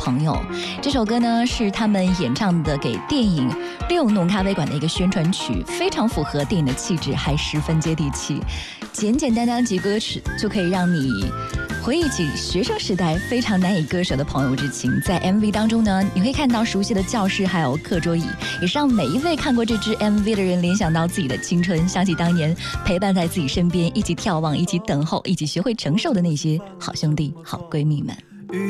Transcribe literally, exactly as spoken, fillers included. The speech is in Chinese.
朋友》。这首歌呢是他们演唱的给电影《六弄咖啡馆》的一个宣传曲，非常符合电影的气质，还十分接地气。简简单单几歌曲就可以让你回忆起学生时代非常难以割舍的朋友之情。在 M V 当中呢，你会看到熟悉的教室还有课桌椅，也是让每一位看过这支 M V 的人联想到自己的青春，想起当年陪伴在自己身边，一起眺望，一起等候，一起学会承受的那些好兄弟好闺蜜们。